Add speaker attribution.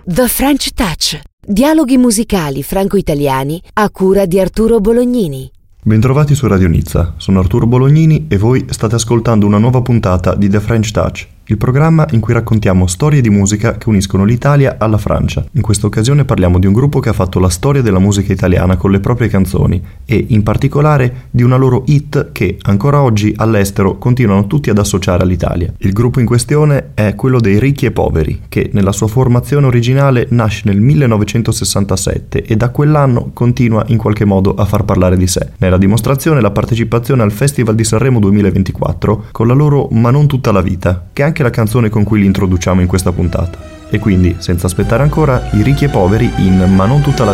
Speaker 1: The French Touch, dialoghi musicali franco-italiani a cura di Arturo Bolognini.
Speaker 2: Bentrovati su Radio Nizza, sono Arturo Bolognini e voi state ascoltando una nuova puntata di The French Touch, il programma in cui raccontiamo storie di musica che uniscono l'Italia alla Francia. In questa occasione parliamo di un gruppo che ha fatto la storia della musica italiana con le proprie canzoni e in particolare di una loro hit che ancora oggi all'estero continuano tutti ad associare all'Italia. Il gruppo in questione è quello dei Ricchi e Poveri, che nella sua formazione originale nasce nel 1967 e da quell'anno continua in qualche modo a far parlare di sé. Nella dimostrazione la partecipazione al Festival di Sanremo 2024 con la loro Ma non tutta la vita, che è anche la canzone con cui li introduciamo in questa puntata. E quindi, senza aspettare ancora, i Ricchi e Poveri in Ma non tutta la vita.